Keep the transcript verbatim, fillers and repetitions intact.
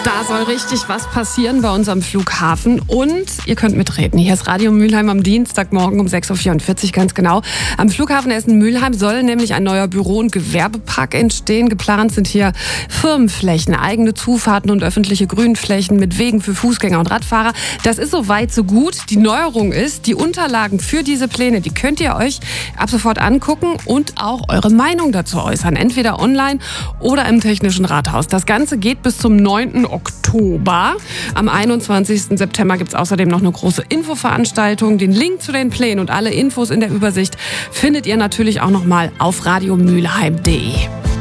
Da soll richtig was passieren bei uns am Flughafen und ihr könnt mitreden. Hier ist Radio Mülheim am Dienstagmorgen um sechs Uhr vierundvierzig, ganz genau. Am Flughafen Essen-Mülheim soll nämlich ein neuer Büro- und Gewerbepark entstehen. Geplant sind hier Firmenflächen, eigene Zufahrten und öffentliche Grünflächen mit Wegen für Fußgänger und Radfahrer. Das ist so weit, so gut. Die Neuerung ist, die Unterlagen für diese Pläne, die könnt ihr euch ab sofort angucken und auch eure Meinung dazu äußern. Entweder online oder im Technischen Rathaus. Das Ganze geht bis zum neunten Oktober. Am einundzwanzigsten September gibt es außerdem noch eine große Infoveranstaltung. Den Link zu den Plänen und alle Infos in der Übersicht findet ihr natürlich auch noch mal auf radiomülheim punkt de.